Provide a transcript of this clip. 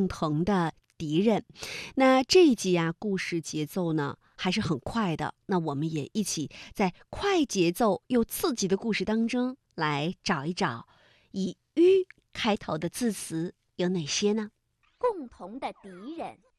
共同的敌人。那这一集啊，故事节奏呢还是很快的。那我们也一起在快节奏又刺激的故事当中来找一找，以"吁"开头的字词有哪些呢？ 共同的敌人。